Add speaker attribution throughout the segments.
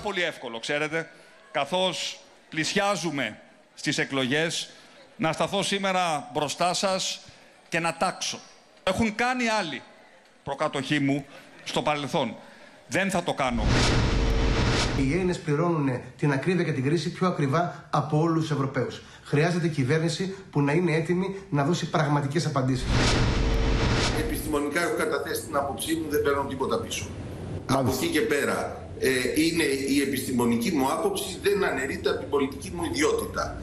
Speaker 1: πολύ εύκολο, ξέρετε, καθώς πλησιάζουμε στις εκλογές, να σταθώ σήμερα μπροστά σας και να τάξω. Έχουν κάνει άλλοι προκατοχή μου στο παρελθόν. Δεν θα το κάνω.
Speaker 2: Οι Έλληνες πληρώνουν την ακρίβεια και την κρίση πιο ακριβά από όλους τους Ευρωπαίους. Χρειάζεται κυβέρνηση που να είναι έτοιμη να δώσει πραγματικές απαντήσεις.
Speaker 3: Επιστημονικά έχω καταθέσει την άποψή μου, δεν παίρνω τίποτα πίσω. Από εκεί και πέρα είναι η επιστημονική μου άποψη, δεν αναιρείται από την πολιτική μου ιδιότητα.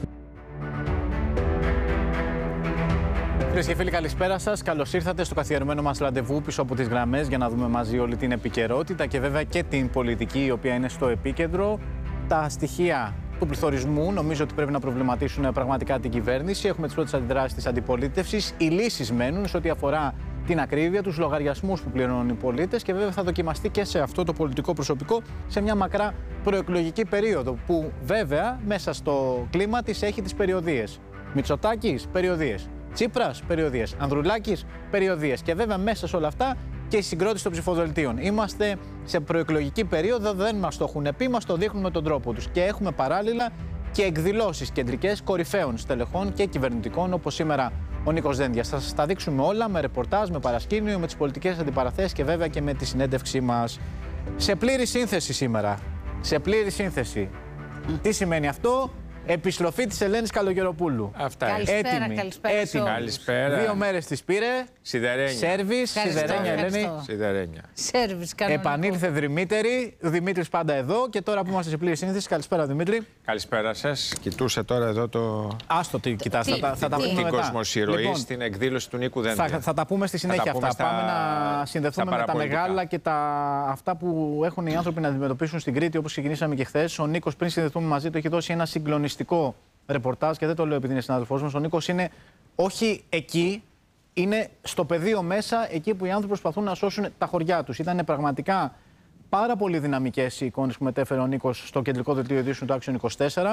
Speaker 4: Φίλες και φίλοι, καλησπέρα σας. Καλώς ήρθατε στο καθιερωμένο μας ραντεβού πίσω από τις γραμμές για να δούμε μαζί όλη την επικαιρότητα και βέβαια και την πολιτική η οποία είναι στο επίκεντρο. Τα στοιχεία του πληθωρισμού νομίζω ότι πρέπει να προβληματίσουν πραγματικά την κυβέρνηση. Έχουμε τις πρώτες αντιδράσεις της αντιπολίτευσης. Οι λύσεις μένουν σε ό,τι αφορά την ακρίβεια, τους λογαριασμούς που πληρώνουν οι πολίτες και βέβαια θα δοκιμαστεί και σε αυτό το πολιτικό προσωπικό σε μια μακρά προεκλογική περίοδο που βέβαια μέσα στο κλίμα της έχει τις περιοδίες. Μητσοτάκης, περιοδίες. Τσίπρας, περιοδίες. Ανδρουλάκης, περιοδίες. Και βέβαια μέσα σε όλα αυτά και η συγκρότηση των ψηφοδελτίων. Είμαστε σε προεκλογική περίοδο, δεν μας το έχουν πει, μας το δείχνουν με τον τρόπο τους. Και έχουμε παράλληλα και εκδηλώσεις κεντρικές κορυφαίων στελεχών και κυβερνητικών, όπως σήμερα ο Νίκος Δένδιας. Θα σας τα δείξουμε όλα με ρεπορτάζ, με παρασκήνιο, με τις πολιτικές αντιπαραθέσεις και βέβαια και με τη συνέντευξή μας. Σε πλήρη σύνθεση σήμερα. Σε πλήρη σύνθεση. Τι σημαίνει αυτό? Επιστροφή της Ελένης Καλογεροπούλου.
Speaker 5: Αυτά.
Speaker 4: Καλησπέρα,
Speaker 5: έτοιμη. Καλησπέρα.
Speaker 4: 2 μέρες της πήρε.
Speaker 5: Σιδερένια.
Speaker 4: Σέρβις, σιδερένια Ελένη.
Speaker 5: Σιδερένια.
Speaker 6: Σέρβις, κανονικό.
Speaker 4: Επανήλθε Δημήτρη. Ο Δημήτρης πάντα εδώ και τώρα που είμαστε σε πλήρη σύνθεση. Καλησπέρα Δημήτρη.
Speaker 5: Καλησπέρα σας. Κοιτούσε τώρα εδώ το...
Speaker 4: Άστο τι κοιτάς, θα τα πούμε
Speaker 5: την
Speaker 4: μετά.
Speaker 5: κοσμοσυρωή
Speaker 4: Λοιπόν,
Speaker 5: στην εκδήλωση του Νίκου Δένδια.
Speaker 4: θα τα πούμε στη συνέχεια αυτά. Πάμε να συνδεθούμε με τα μεγάλα και αυτά που έχουν οι άνθρωποι να αντιμετωπίσουν στην Κρήτη, όπως ξεκινήσαμε και χθες. Ο Νίκος, πριν συνδεθούμε μαζί του, έχει δώσει ένα συγκλονιστικό ρεπορτάζ και δεν το λέω επειδή είναι συνάδελφός μας. Ο Νίκος είναι όχι εκεί, είναι στο πεδίο μέσα, εκεί που οι άνθρωποι προσπαθούν να σώσουν τα χωριά τους. Ήταν πραγματικά πάρα πολύ δυναμικές οι εικόνες που μετέφερε ο Νίκος στο κεντρικό δελτίο ειδήσεων του Action 24.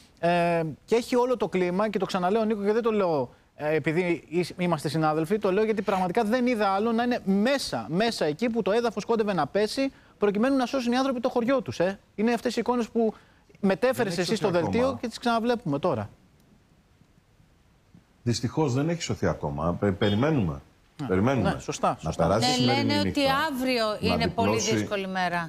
Speaker 4: Και έχει όλο το κλίμα, και το ξαναλέω Νίκο και δεν το λέω επειδή είμαστε συνάδελφοι, το λέω γιατί πραγματικά δεν είδα άλλο να είναι μέσα εκεί που το έδαφος κόντευε να πέσει προκειμένου να σώσουν οι άνθρωποι το χωριό τους. Είναι αυτές οι εικόνες που μετέφερες εσύ στο δελτίο και τις ξαναβλέπουμε τώρα.
Speaker 7: Δυστυχώς δεν έχει σωθεί ακόμα. Περιμένουμε. Περιμένουμε.
Speaker 4: Ναι, σωστά.
Speaker 7: Να περάσει
Speaker 6: λένε ότι αύριο είναι πολύ δύσκολη μέρα.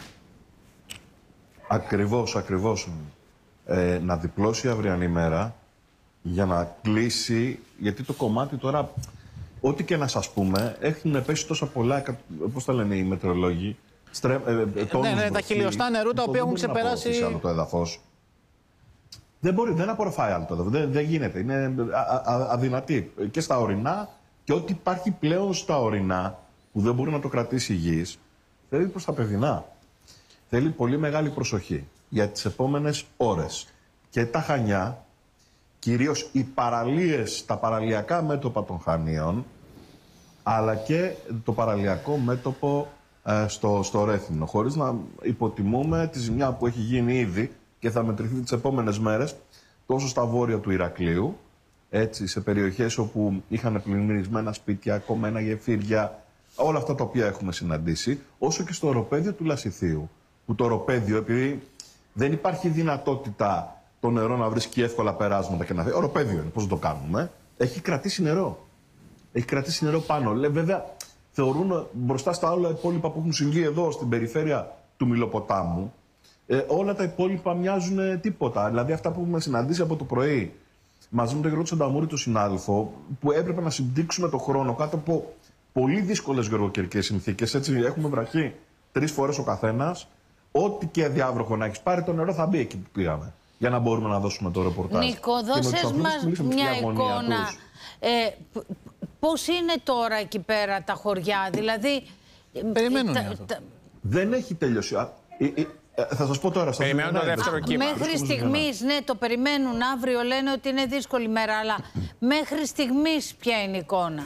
Speaker 7: Ακριβώς. Να διπλώσει η αυριανή μέρα για να κλείσει. Γιατί το κομμάτι τώρα, ό,τι και να σας πούμε, έχουν πέσει τόσα πολλά, πώς τα λένε οι μετεωρολόγοι,
Speaker 4: ναι, τα χιλιοστά νερού τα οποία έχουν ξεπεράσει.
Speaker 7: Άλλο το έδαφος. Δεν απορροφάει άλλο το έδαφος. Δεν γίνεται. Είναι αδυνατή. Και στα ορεινά και ό,τι υπάρχει πλέον στα ορεινά που δεν μπορεί να το κρατήσει η γης, θέλει προς τα παιδινά. Θέλει πολύ μεγάλη προσοχή για τις επόμενες ώρες. Και τα Χανιά, κυρίως οι παραλίες, τα παραλιακά μέτωπα των Χανίων, αλλά και το παραλιακό μέτωπο στο Ρέθυμνο, χωρίς να υποτιμούμε τη ζημιά που έχει γίνει ήδη και θα μετρηθεί τις επόμενες μέρες τόσο στα βόρεια του Ηρακλείου, έτσι, σε περιοχές όπου είχαν πλημμυρισμένα σπίτια, κομμένα γεφύρια, όλα αυτά τα οποία έχουμε συναντήσει, όσο και στο οροπέδιο του Λασιθίου. Που το οροπέδιο, επειδή δεν υπάρχει δυνατότητα το νερό να βρίσκει εύκολα περάσματα και να φύγει. Οροπέδιο είναι, πώς το κάνουμε, έχει κρατήσει νερό. Έχει κρατήσει νερό πάνω. Βέβαια, θεωρούν μπροστά στα άλλα υπόλοιπα που έχουν συμβεί εδώ στην περιφέρεια του Μηλοποτάμου, όλα τα υπόλοιπα μοιάζουν τίποτα. Δηλαδή, αυτά που έχουμε συναντήσει από το πρωί μαζί με τον Γιώργο Τσανταμούρη, τον συνάδελφο, που έπρεπε να συμπτύξουμε το χρόνο κάτω από πολύ δύσκολες γεωργικές συνθήκες. Έτσι, έχουμε βραχεί 3 φορές ο καθένας. Ό,τι και διάβροχο να έχεις πάρει, το νερό θα μπει εκεί που πήγαμε. Για να μπορούμε να δώσουμε το ρεπορτάζ.
Speaker 6: Νίκο, δώσες μας μια εικόνα. Πώς είναι τώρα εκεί πέρα τα χωριά, δηλαδή...
Speaker 4: Περιμένουν
Speaker 7: Δεν έχει τελειώσει. Θα σας πω τώρα.
Speaker 5: Περιμένουν το δεύτερο κύμα.
Speaker 6: Μέχρι στιγμής, ναι, το περιμένουν. Αύριο λένε ότι είναι δύσκολη μέρα, αλλά μέχρι στιγμής ποια είναι η εικόνα?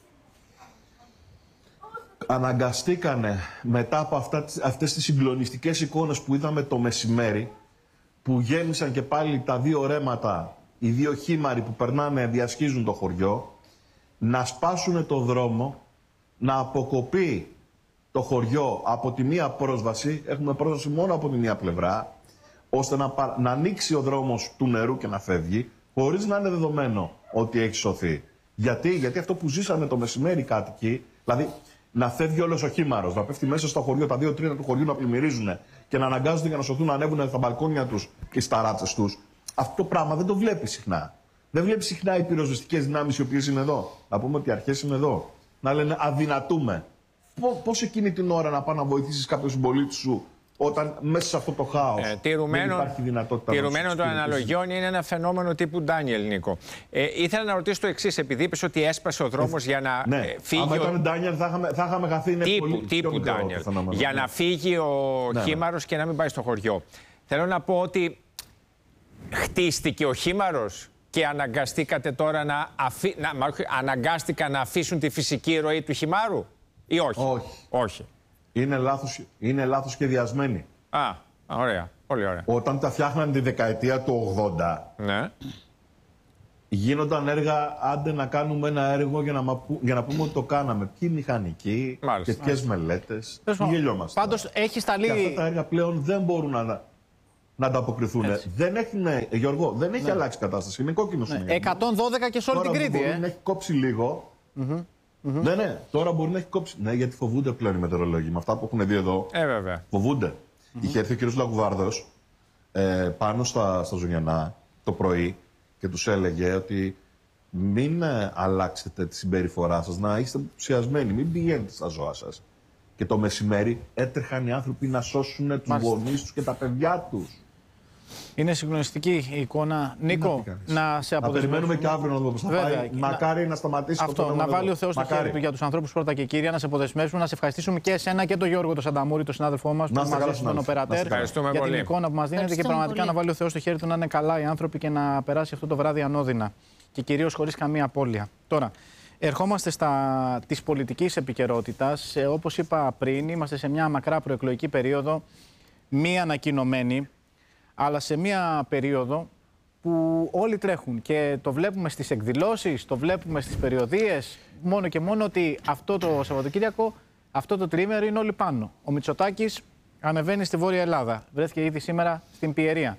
Speaker 7: Αναγκαστήκανε μετά από αυτές τις συγκλονιστικές εικόνες που είδαμε το μεσημέρι, που γέμισαν και πάλι τα 2 ρέματα, οι 2 χήμαροι που περνάνε, διασχίζουν το χωριό, να σπάσουν το δρόμο, να αποκοπεί το χωριό από τη μία πρόσβαση, έχουμε πρόσβαση μόνο από τη μία πλευρά, ώστε να ανοίξει ο δρόμος του νερού και να φεύγει, χωρίς να είναι δεδομένο ότι έχει σωθεί. Γιατί αυτό που ζήσαμε το μεσημέρι οι κάτοικοι, δηλαδή να φεύγει όλος ο χήμαρος, να πέφτει μέσα στο χωριό, τα 2 τρίτα του χωριού να πλημμυρίζουν και να αναγκάζονται για να σωθούν να ανέβουν στα μπαλκόνια τους και στα ράτσες τους. Αυτό το πράγμα δεν το βλέπει συχνά. Δεν βλέπει συχνά οι πυροσβεστικές δυνάμεις οι οποίες είναι εδώ. Να πούμε ότι οι αρχές είναι εδώ. Να λένε αδυνατούμε. Πώς εκείνη την ώρα να πάει να βοηθήσεις κάποιον συμπολίτη σου, όταν μέσα σε αυτό το χάος δεν υπάρχει δυνατότητα.
Speaker 5: Τηρουμένων των αναλογιών είναι ένα φαινόμενο τύπου Ντάνιελ, Νίκο. Ήθελα να ρωτήσω το εξής, επειδή είπες ότι έσπασε ο δρόμος για να φύγει.
Speaker 7: Αν ήταν Ντάνιελ, θα είχαμε χαθεί.
Speaker 5: Τύπου Ντάνιελ. Για να φύγει ο χήμαρος και να μην πάει στο χωριό. Θέλω να πω ότι χτίστηκε ο χήμαρος και αναγκαστήκατε τώρα αναγκάστηκαν να αφήσουν τη φυσική ροή του χυμάρου ή όχι? Όχι.
Speaker 7: Είναι λάθος σχεδιασμένοι.
Speaker 5: Ωραία. Πολύ ωραία.
Speaker 7: Όταν τα φτιάχναν τη δεκαετία του 80,
Speaker 5: ναι,
Speaker 7: γίνονταν έργα, άντε να κάνουμε ένα έργο για να πούμε ότι το κάναμε. Ποιοι μηχανικοί και ποιες μελέτες. Γελιόμαστε.
Speaker 4: Πάντως έχει σταλεί.
Speaker 7: Και αυτά τα έργα πλέον δεν μπορούν να ανταποκριθούν. Γιώργο, δεν έχει αλλάξει η κατάσταση. Είναι κόκκινο σημείο.
Speaker 4: 112 και σε όλη την Κρήτη.
Speaker 7: Μπορεί να έχει κόψει λίγο. Ναι, τώρα μπορεί να έχει κόψει. Ναι, γιατί φοβούνται πλέον οι μετεωρολόγοι. Με αυτά που έχουν δει εδώ.
Speaker 5: Βέβαια.
Speaker 7: Φοβούνται. Είχε έρθει ο κ. Λαγουβάρδος πάνω στα Ζωνιανά το πρωί και τους έλεγε ότι μην αλλάξετε τη συμπεριφορά σας, να είστε ενθουσιασμένοι, μην πηγαίνετε στα ζώα σας. Και το μεσημέρι έτρεχαν οι άνθρωποι να σώσουν τους γονείς τους και τα παιδιά τους.
Speaker 4: Είναι συγκλονιστική η εικόνα. Νίκο, να σε αποδεσμεύσουμε.
Speaker 7: Να περιμένουμε και αύριο να δούμε πώς θα πάει. Μακάρι να σταματήσει
Speaker 4: αυτό. Να βάλει ο Θεός στο χέρι του για τους ανθρώπους πρώτα και κύρια. Να σε αποδεσμεύσουμε, να σε ευχαριστήσουμε και εσένα και τον Γιώργο τον Σανταμούρη, τον συνάδελφό μας, που μαζί στον Οπερατέρ, για την εικόνα που μας δίνετε και πραγματικά να βάλει ο Θεός στο χέρι του να είναι καλά οι άνθρωποι και να περάσει αυτό το βράδυ ανώδυνα και κυρίως χωρίς καμία απώλεια. Τώρα, ερχόμαστε της πολιτικής επικαιρότητας. Όπως είπα πριν, είμαστε σε μια μακρά προεκλογική περίοδο, μη ανακοινωμένη, αλλά σε μια περίοδο που όλοι τρέχουν και το βλέπουμε στις εκδηλώσεις, το βλέπουμε στις περιοδίες, μόνο και μόνο ότι αυτό το Σαββατοκύριακο, αυτό το τριήμερο είναι όλοι πάνω. Ο Μητσοτάκης ανεβαίνει στη Βόρεια Ελλάδα, βρέθηκε ήδη σήμερα στην Πιερία.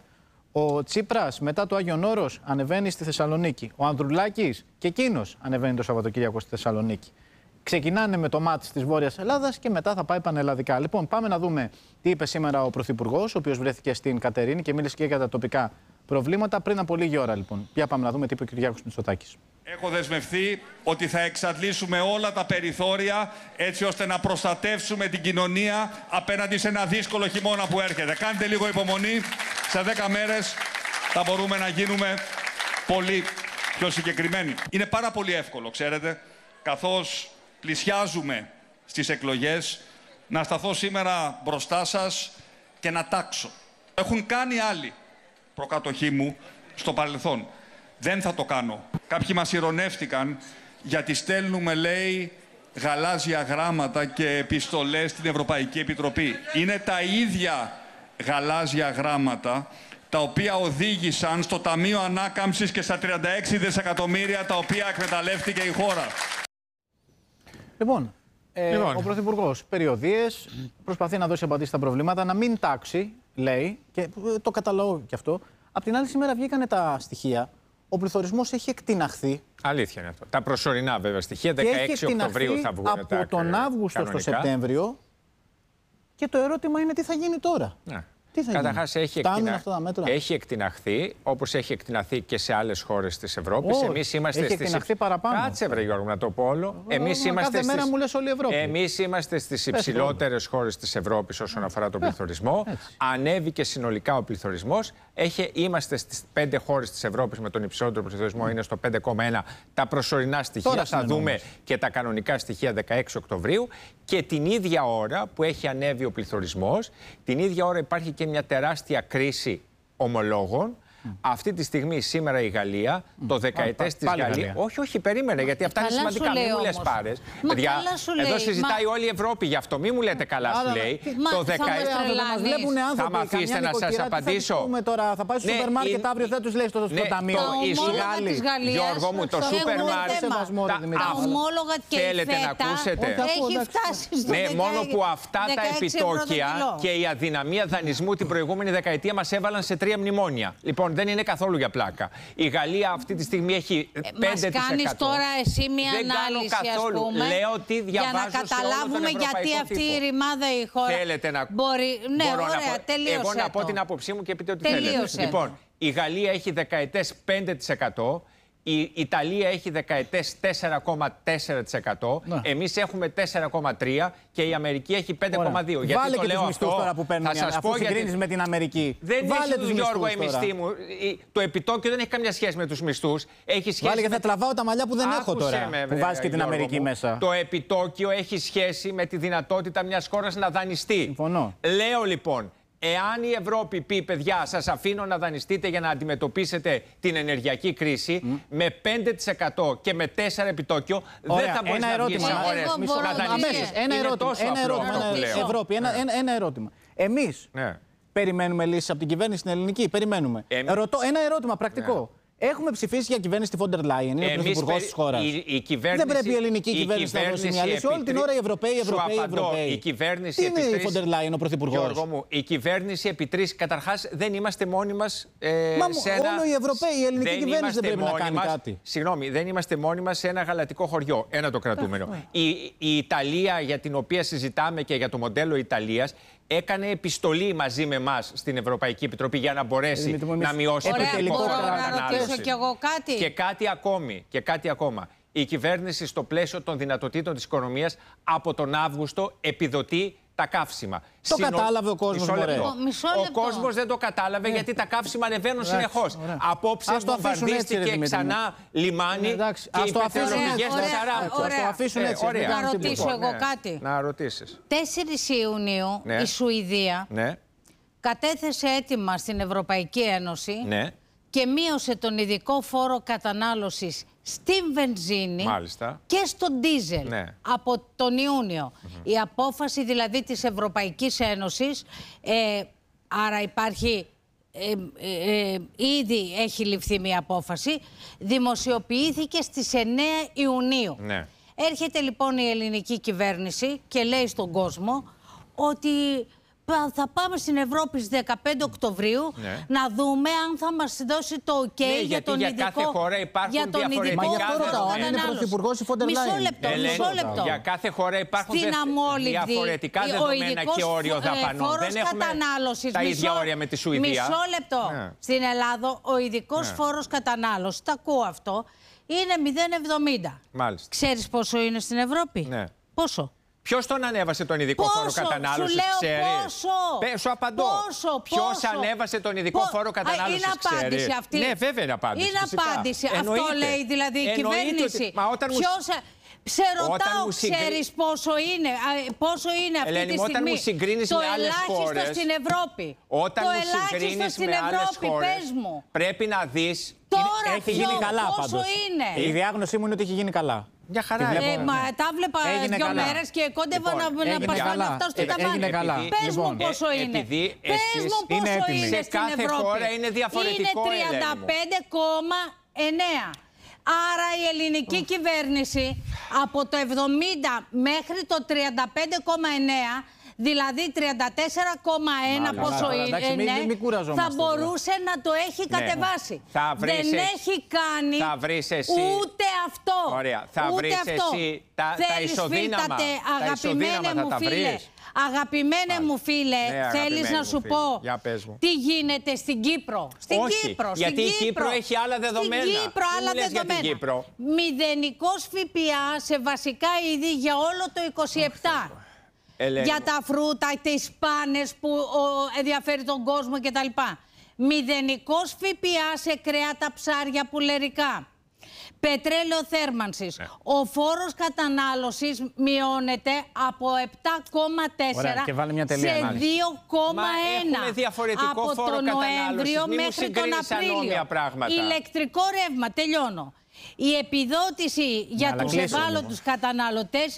Speaker 4: Ο Τσίπρας μετά το Άγιον Όρος ανεβαίνει στη Θεσσαλονίκη. Ο Ανδρουλάκης και εκείνος ανεβαίνει το Σαββατοκύριακο στη Θεσσαλονίκη. Ξεκινάνε με το μάτς της Βόρειας Ελλάδας και μετά θα πάει πανελλαδικά. Λοιπόν, πάμε να δούμε τι είπε σήμερα ο Πρωθυπουργός, ο οποίος βρέθηκε στην Κατερίνη και μίλησε και για τα τοπικά προβλήματα πριν από λίγη ώρα, λοιπόν. Για πάμε να δούμε τι είπε ο Κυριάκος Μητσοτάκης.
Speaker 1: Έχω δεσμευτεί ότι θα εξαντλήσουμε όλα τα περιθώρια έτσι ώστε να προστατεύσουμε την κοινωνία απέναντι σε ένα δύσκολο χειμώνα που έρχεται. Κάντε λίγο υπομονή. Σε 10 μέρες θα μπορούμε να γίνουμε πολύ πιο συγκεκριμένοι. Είναι πάρα πολύ εύκολο, ξέρετε, καθώς πλησιάζουμε στις εκλογές, να σταθώ σήμερα μπροστά σας και να τάξω. Έχουν κάνει άλλοι προκατοχή μου στο παρελθόν. Δεν θα το κάνω. Κάποιοι μας ειρωνεύτηκαν γιατί στέλνουμε, λέει, γαλάζια γράμματα και επιστολές στην Ευρωπαϊκή Επιτροπή. Είναι τα ίδια γαλάζια γράμματα τα οποία οδήγησαν στο Ταμείο Ανάκαμψης και στα 36 δισεκατομμύρια τα οποία εκμεταλλεύτηκε η χώρα.
Speaker 4: Λοιπόν, ο Πρωθυπουργός περιοδίες, προσπαθεί να δώσει απαντήσεις στα προβλήματα, να μην τάξει, λέει, και το καταλαβαίνω και αυτό. Απ' την άλλη, σήμερα βγήκανε τα στοιχεία. Ο πληθωρισμός έχει εκτιναχθεί.
Speaker 5: Αλήθεια είναι αυτό. Τα προσωρινά βέβαια στοιχεία, 16 Οκτωβρίου θα βγουν.
Speaker 4: Από τον Αύγουστο στο Σεπτέμβριο. Και το ερώτημα είναι τι θα γίνει τώρα.
Speaker 5: Ναι.
Speaker 4: Καταρχάς
Speaker 5: έχει εκτιναχθεί, όπως έχει εκτιναχθεί και σε άλλες χώρες της Ευρώπης.
Speaker 4: Εμείς είμαστε έχει εκτιναχθεί παραπάνω.
Speaker 5: Κάτσε βρε Γιώργο να το πω όλο. Εμείς είμαστε στις υψηλότερες χώρες της Ευρώπης όσον αφορά τον πληθωρισμό. Ανέβηκε συνολικά ο πληθωρισμός. Είμαστε στις 5 χώρες της Ευρώπης με τον υψηλότερο πληθωρισμό, είναι στο 5,1. Τα προσωρινά στοιχεία θα δούμε και τα κανονικά στοιχεία 16 Οκτωβρίου. Και την ίδια ώρα που έχει ανέβει ο πληθωρισμός, την ίδια ώρα υπάρχει και μια τεράστια κρίση ομολόγων, Αυτή τη στιγμή, σήμερα η Γαλλία, το δεκαετές της Γαλλίας. Όχι, περίμενε, γιατί αυτά είναι σημαντικά. Μην μου λες πάρες. Εδώ συζητάει όλη η Ευρώπη γι' αυτό. Μην μου λέτε καλά, σου λέει. Το δεκαετές. Θα με αφήσετε να σας απαντήσω.
Speaker 4: Θα πάει στο σούπερ μάρκετ αύριο, δεν τους λέει στο ταμείο.
Speaker 5: Γιώργο μου, το σούπερ μάρκετ.
Speaker 6: Τα ομόλογα και η ΦΕΤΑ έχει φτάσει στο 16%.
Speaker 5: Ναι, μόνο που αυτά τα επιτόκια και η αδυναμία δανεισμού την προηγούμενη δεκαετία μας έβαλαν σε 3 μνημόνια. Λοιπόν, δεν είναι καθόλου για πλάκα. Η Γαλλία αυτή τη στιγμή έχει 5%.
Speaker 6: Μας κάνεις τώρα εσύ μια ανάλυση, ας πούμε,
Speaker 5: λέω τι διαβάζω,
Speaker 6: για να καταλάβουμε γιατί αυτή η ρημάδα η χώρα
Speaker 5: θέλετε να...
Speaker 6: μπορεί... Ναι, ωραία, τελείωσε.
Speaker 5: Εγώ να πω την άποψή μου και πείτε ό,τι θέλετε. Λοιπόν, η Γαλλία έχει δεκαετές 5%. Η Ιταλία έχει δεκαετές 4,4%. Ναι. Εμείς έχουμε 4,3% και η Αμερική έχει 5,2%. Γιατί
Speaker 4: βάλε
Speaker 5: το
Speaker 4: και
Speaker 5: λέω
Speaker 4: τους μισθούς τώρα που παίρνουν, αφού συγκρίνεις με την Αμερική.
Speaker 5: Δεν βάλε τους Γιώργο η μισθή μου. Το επιτόκιο δεν έχει καμιά σχέση με τους μισθούς. Έχει σχέση
Speaker 4: βάλε και θα τραβάω τα μαλλιά που δεν έχω τώρα, που βάζει και την Αμερική μέσα.
Speaker 5: Το επιτόκιο έχει σχέση με τη δυνατότητα μιας χώρας να δανειστεί.
Speaker 4: Συμφωνώ.
Speaker 5: Λέω λοιπόν, εάν η Ευρώπη πει, παιδιά, σας αφήνω να δανειστείτε για να αντιμετωπίσετε την ενεργειακή κρίση, με 5% και με 4 επιτόκιο, δεν θα μπορείς να βγεις σε αγορές να δανειστείς.
Speaker 4: Ένα ερώτημα. Εμείς περιμένουμε λύσεις από την κυβέρνηση στην ελληνική. Περιμένουμε. Ρωτώ ένα ερώτημα πρακτικό. Έχουμε ψηφίσει για κυβέρνηση τη Φόντερ Λάιεν, είναι ο πρωθυπουργός της χώρας. Δεν πρέπει η ελληνική κυβέρνηση να δώσει μια λύση. Όλη την ώρα οι Ευρωπαίοι.
Speaker 5: Η κυβέρνηση
Speaker 4: είναι η Φόντερ Λάιεν ο πρωθυπουργός.
Speaker 5: Γιώργο μου, η κυβέρνηση επί 3. Καταρχάς, δεν είμαστε μόνοι μας
Speaker 4: σε ένα... Όλο οι Ευρωπαίοι, η ελληνική κυβέρνηση δεν πρέπει να κάνει κάτι.
Speaker 5: Συγγνώμη, δεν είμαστε μόνοι μας σε ένα γαλατικό χωριό. Ένα το κρατούμενο. Η Ιταλία, για την οποία συζητάμε και για το μοντέλο Ιταλίας, έκανε επιστολή μαζί με εμάς στην Ευρωπαϊκή Επιτροπή για να μπορέσει να μειώσει το τελικό κατανάλωση.
Speaker 6: Και εγώ κάτι.
Speaker 5: Και κάτι ακόμα. Η κυβέρνηση στο πλαίσιο των δυνατοτήτων της οικονομίας από τον Αύγουστο επιδοτεί τα καύσιμα.
Speaker 4: Το κατάλαβε ο κόσμος.
Speaker 5: Ο κόσμος δεν το κατάλαβε γιατί τα καύσιμα ανεβαίνουν συνεχώς. Απόψε βομβαρδίστηκε ξανά λιμάνι και οι πετρελαιοπηγές στα 40.
Speaker 4: Ας το αφήσουν έτσι.
Speaker 6: Να ρωτήσω εγώ κάτι.
Speaker 5: Να ρωτήσεις.
Speaker 6: 4 Ιουνίου η Σουηδία κατέθεσε αίτημα στην Ευρωπαϊκή Ένωση και μείωσε τον ειδικό φόρο κατανάλωσης στην βενζίνη και στο ντίζελ από τον Ιούνιο. Η απόφαση δηλαδή της Ευρωπαϊκής Ένωσης, άρα υπάρχει, ήδη έχει ληφθεί μια απόφαση, δημοσιοποιήθηκε στις 9 Ιουνίου. Έρχεται λοιπόν η ελληνική κυβέρνηση και λέει στον κόσμο ότι θα πάμε στην Ευρώπη στις 15 Οκτωβρίου να δούμε αν θα μας δώσει το OK για τον ειδικό.
Speaker 5: Για κάθε χώρα υπάρχουν διαφορετικά
Speaker 6: δεδομένα. Μισό λεπτό.
Speaker 5: Για κάθε χώρα υπάρχουν διαφορετικά δεδομένα και όριο δαπανών. Δεν έχουμε τα ίδια όρια με τη Σουηδία.
Speaker 6: Μισό λεπτό. Στην Ελλάδα ο ειδικός φόρος κατανάλωσης, τα ακούω αυτό, είναι 0,70.
Speaker 5: Μάλιστα.
Speaker 6: Ξέρεις πόσο είναι στην Ευρώπη? Πόσο?
Speaker 5: Ποιος τον ανέβασε τον ειδικό φόρο κατανάλωσης, ξέρεις?
Speaker 6: Πόσο?
Speaker 5: Σου απαντώ. Ποιος ανέβασε τον ειδικό φόρο κατανάλωσης, ξέρεις?
Speaker 6: Είναι απάντηση αυτή.
Speaker 5: Ναι, βέβαια είναι απάντηση.
Speaker 6: Είναι απάντηση. Αυτό λέει δηλαδή η κυβέρνηση. Σε ρωτάω, ξέρεις πόσο είναι αυτή τη στιγμή το ελάχιστο στην Ευρώπη?
Speaker 5: Όταν μου συγκρίνεις με άλλες χώρες, πρέπει να δεις.
Speaker 6: Τώρα
Speaker 4: έχει γίνει καλά
Speaker 6: πόσο είναι?
Speaker 4: Η διάγνωσή μου είναι ότι έχει γίνει καλά.
Speaker 5: Μια χαρά.
Speaker 6: Τα βλέπα 2 μέρες και κόντευα να πασχάλω αυτά στο ταβάνι.
Speaker 4: Έγινε καλά.
Speaker 6: Πες μου πόσο είναι. Πες μου πόσο είναι στην Ευρώπη.
Speaker 5: Χώρα είναι διαφορετικό.
Speaker 6: Είναι 35,9. Άρα η ελληνική κυβέρνηση από το 70 μέχρι το 35,9, δηλαδή 34,1 πόσο είναι, θα μπορούσε να το έχει κατεβάσει. Δεν έχει κάνει ούτε αυτό.
Speaker 5: Ωραία. Θα βρεις εσύ τα ισοδύναμα.
Speaker 6: Αγαπημένε μου φίλε. Αγαπημένε μου φίλε, θέλεις να σου πω τι γίνεται στην Κύπρο?
Speaker 5: Γιατί η Κύπρο έχει άλλα δεδομένα.
Speaker 6: Στην Κύπρο άλλα δεδομένα. Μηδενικός ΦΠΑ σε βασικά είδη για όλο το 27. Για τα φρούτα, τις πάνες που ενδιαφέρει τον κόσμο κτλ. Μηδενικός ΦΠΑ σε κρέατα, ψάρια, πουλερικά. Πετρέλαιο θέρμανσης. Ο φόρος κατανάλωσης μειώνεται από 7,4 σε 2,1
Speaker 5: από
Speaker 6: τον Νοέμβριο μέχρι τον Απρίλιο. Ηλεκτρικό ρεύμα, τελειώνω. Η επιδότηση για τους ευάλωτους καταναλωτές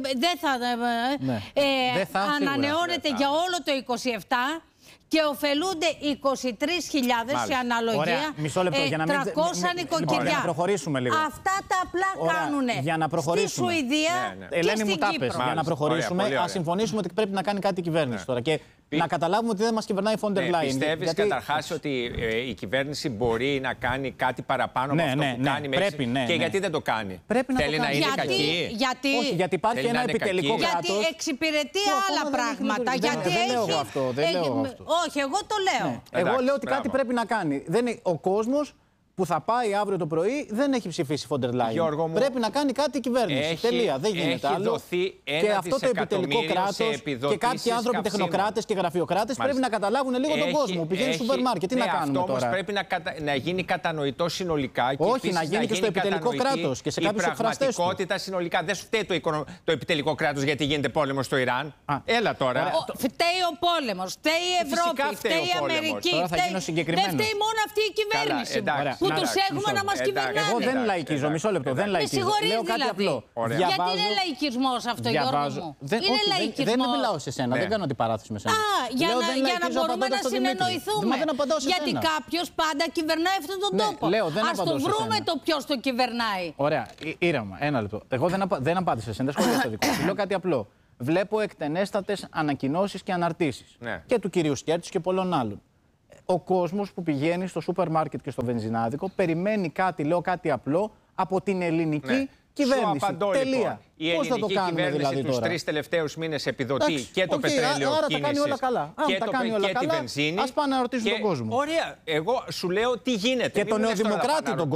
Speaker 6: δεν θα ανανεώνεται για όλο το 2027 και ωφελούνται 23.000 σε αναλογία 300 νοικοκυριά. Αυτά τα απλά κάνουν στη Σουηδία και στην Κύπρο.
Speaker 4: Για να προχωρήσουμε, ας συμφωνήσουμε ότι πρέπει να κάνει κάτι η κυβέρνηση τώρα. Και να καταλάβουμε ότι δεν μας κυβερνάει η Φόντερ Λάιεν.
Speaker 5: Πιστεύεις καταρχάς ότι η κυβέρνηση μπορεί να κάνει κάτι παραπάνω από αυτό που κάνει μέχρι και γιατί δεν το κάνει?
Speaker 4: Θέλει να είναι κακή?
Speaker 6: Όχι,
Speaker 4: γιατί υπάρχει ένα επιτελικό κράτος.
Speaker 6: Γιατί εξυπηρετεί άλλα πράγματα.
Speaker 4: Δεν λέω εγώ αυτό.
Speaker 6: Όχι, εγώ το λέω.
Speaker 4: Εγώ λέω ότι κάτι πρέπει να κάνει. Ο κόσμος που θα πάει αύριο το πρωί δεν έχει ψηφίσει Φόντερ Λάιεν. Πρέπει να κάνει κάτι η κυβέρνηση. Τελεία. Δεν γίνεται άλλο. Και αυτό το επιτελικό κράτος και κάποιοι άνθρωποι τεχνοκράτες και γραφειοκράτες πρέπει να καταλάβουν λίγο τον κόσμο. Πηγαίνει στο σούπερ μάρκετ. Τι να κάνουμε τώρα?
Speaker 5: Αυτό όμως πρέπει να γίνει κατανοητό συνολικά.
Speaker 4: Όχι, να γίνει και στο επιτελικό κράτος και σε κάποιους εκφραστές.
Speaker 5: Η πραγματικότητα συνολικά. Δεν σου φταίει το επιτελικό κράτος γιατί γίνεται πόλεμος στο Ιράν. Έλα τώρα.
Speaker 6: Φταίει ο πόλεμος, φταίει η Ευρώπη, φταίει η Αμερική. Δεν φταίει μόνο αυτή η κυβέρνηση που τους έχουμε να μας κυβερνάνε.
Speaker 4: Εγώ δεν λαϊκίζω, μισό λεπτό. Δεν λαϊκίζω. Λέω κάτι απλό.
Speaker 6: Γιατί είναι λαϊκισμός αυτό, Γιώργο μου? Είναι λαϊκισμός.
Speaker 4: Δεν μιλάω σε σένα, δεν κάνω αντιπαράθεση με σένα.
Speaker 6: Για να μπορούμε να συνεννοηθούμε. Γιατί κάποιος πάντα κυβερνάει αυτόν τον τόπο. Ας το βρούμε το ποιος το κυβερνάει.
Speaker 4: Ωραία, ήρεμα, ένα λεπτό. Εγώ δεν απάντησα σε εσένα, δεν σχολιάζω το δικό σου. Λέω κάτι απλό. Βλέπω εκτενέστατες ανακοινώσεις και αναρτήσεις και του κυρίου Σκέρτης και πολλών άλλων. Ο κόσμος που πηγαίνει στο σούπερ μάρκετ και στο βενζινάδικο περιμένει κάτι, λέω κάτι απλό, από την ελληνική κυβέρνηση.
Speaker 5: Σου απαντώ,
Speaker 4: τελεία.
Speaker 5: Λοιπόν. Η ελληνική κυβέρνηση τους 3 τελευταίους μήνες επιδοτεί και το πετρέλαιο
Speaker 4: άρα
Speaker 5: κίνησης
Speaker 4: τα κάνει όλα καλά.
Speaker 5: και τη βενζίνη.
Speaker 4: Ας πάνε να ρωτήσουν τον κόσμο.
Speaker 5: Ωραία. Εγώ σου λέω τι γίνεται.
Speaker 4: Και τον νεοδημοκράτη τον κόσμο.